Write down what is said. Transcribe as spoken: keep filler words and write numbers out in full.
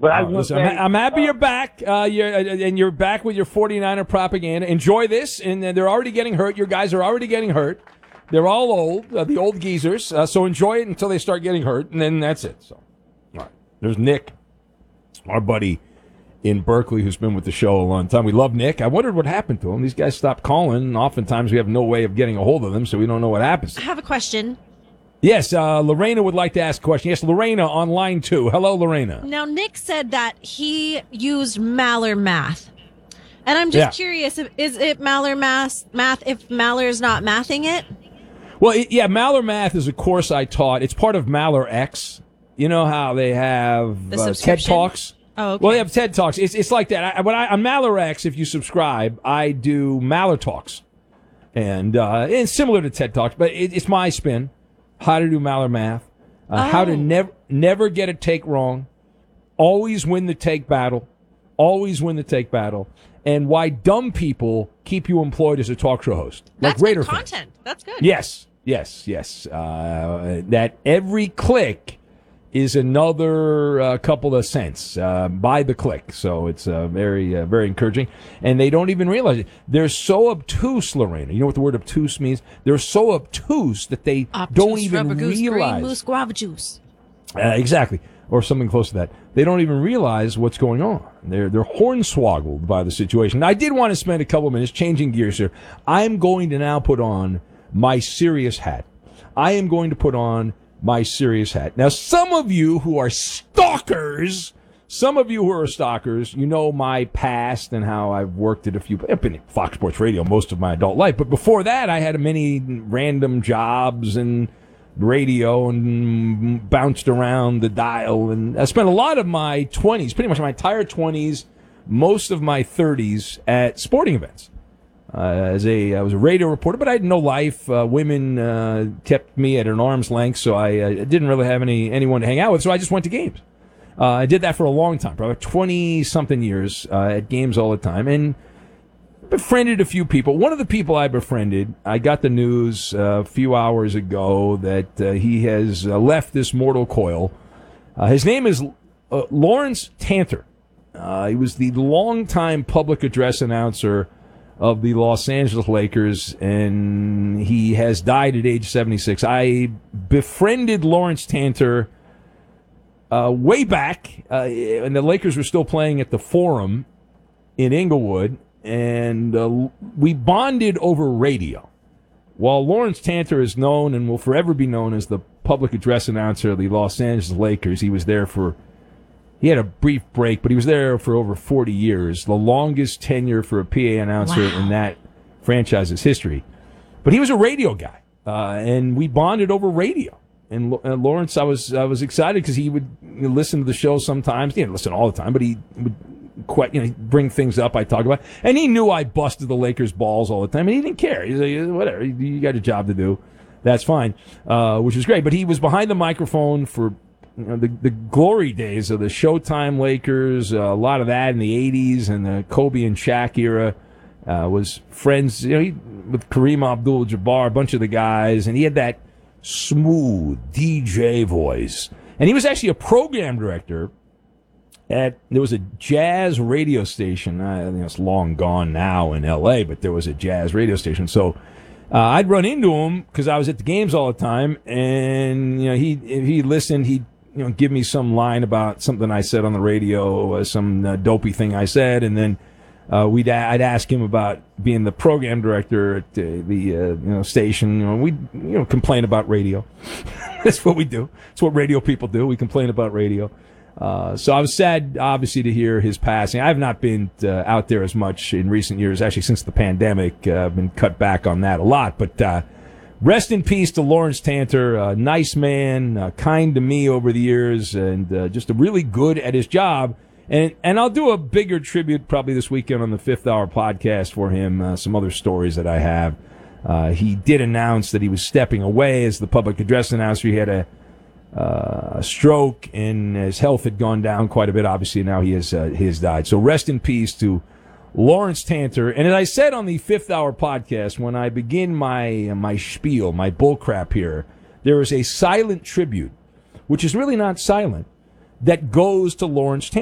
But I Uh, was listen, gonna I'm, say, I'm happy uh, you're back. Uh, you're, and you're back with your forty-niner propaganda. Enjoy this, and they're already getting hurt. Your guys are already getting hurt. They're all old, uh, the old geezers. Uh, so enjoy it until they start getting hurt, and then that's it. So, all right. There's Nick, our buddy in Berkeley, who's been with the show a long time. We love Nick. I wondered what happened to him. These guys stopped calling, and oftentimes we have no way of getting a hold of them, so we don't know what happens. I have a question. Yes, uh, Lorena would like to ask a question. Yes, Lorena on line two. Hello, Lorena. Now, Nick said that he used Maller Math. And I'm just Yeah. curious, if, is it Maller Math, math if Maller's not mathing it? Well, it, yeah, Maller Math is a course I taught. It's part of Maller X. You know how they have The uh, TED subscription? Talks? Oh, okay. Well, they have TED Talks. It's it's like that. I, when I, on Maller X, if you subscribe, I do Maller Talks. And uh, it's similar to TED Talks, but it, it's my spin. How to do Maller Math. Uh, Oh. How to never never get a take wrong. Always win the take battle. Always win the take battle. And why dumb people keep you employed as a talk show host. That's like Raider good fans. content. That's good. Yes, yes, yes. Uh, that every click is another uh, couple of cents uh, by the click. So it's uh, very, uh, very encouraging. And they don't even realize it. They're so obtuse, Lorena. You know what the word obtuse means? They're so obtuse that they don't Obtuse even rubber goose, green realize. moose guava juice. Uh, exactly. Or something close to that. They don't even realize what's going on. They're they're hornswoggled by the situation. Now, I did want to spend a couple of minutes changing gears here. I'm going to now put on my serious hat. I am going to put on my serious hat. Now, some of you who are stalkers, some of you who are stalkers, you know my past and how I've worked at a few, I've been at Fox Sports Radio most of my adult life. But before that, I had many random jobs and radio and bounced around the dial. And I spent a lot of my twenties, pretty much my entire twenties, most of my thirties at sporting events. Uh, as a, I was a radio reporter, but I had no life. Uh, women uh, kept me at an arm's length, so I uh, didn't really have any anyone to hang out with. So I just went to games. Uh, I did that for a long time, probably twenty something years uh, at games all the time, and befriended a few people. One of the people I befriended, I got the news uh, a few hours ago that uh, he has uh, left this mortal coil. Uh, his name is uh, Lawrence Tanter. Uh, he was the longtime public address announcer of the Los Angeles Lakers, and he has died at age seventy-six. I befriended Lawrence Tanter uh, way back, uh, and the Lakers were still playing at the Forum in Inglewood, and uh, we bonded over radio. While Lawrence Tanter is known and will forever be known as the public address announcer of the Los Angeles Lakers, he was there for He had a brief break, but he was there for over forty years, the longest tenure for a P A announcer Wow. in that franchise's history. But he was a radio guy, uh, and we bonded over radio. And, and Lawrence, I was I was excited because he would you know, listen to the show sometimes. He didn't listen all the time, but he would quite, you know, bring things up I talk about. And he knew I busted the Lakers' balls all the time, and he didn't care. He's like, whatever, you got a job to do. That's fine, uh, which was great. But he was behind the microphone for You know, the, the glory days of the Showtime Lakers, uh, a lot of that in the eighties and the Kobe and Shaq era. Uh, was friends, you know, he, with Kareem Abdul-Jabbar, a bunch of the guys, and he had that smooth D J voice. And he was actually a program director at, there was a jazz radio station. I think it's long gone now in L A, but there was a jazz radio station. So uh, I'd run into him because I was at the games all the time, and you know, he if he listened, he'd you know give me some line about something I said on the radio, uh, some uh, dopey thing I said, and then uh, we'd a- I'd ask him about being the program director at uh, the uh, you know station. You know, we'd you know complain about radio. That's what we do. That's what radio people do. We complain about radio. Uh, so I was sad, obviously, to hear his passing. I have not been uh, out there as much in recent years, actually, since the pandemic. Uh, I've been cut back on that a lot. But uh, rest in peace to Lawrence Tanter. Uh, nice man, uh, kind to me over the years, and uh, just a really good at his job. And and I'll do a bigger tribute probably this weekend on the Fifth Hour podcast for him, uh, some other stories that I have. Uh, he did announce that he was stepping away as the public address announcer. He had a Uh, a stroke, and his health had gone down quite a bit. Obviously, now he has uh, he has died. So rest in peace to Lawrence Tanter. And as I said on the Fifth Hour podcast, when I begin my uh, my spiel, my bullcrap here, there is a silent tribute, which is really not silent, that goes to Lawrence Tanter.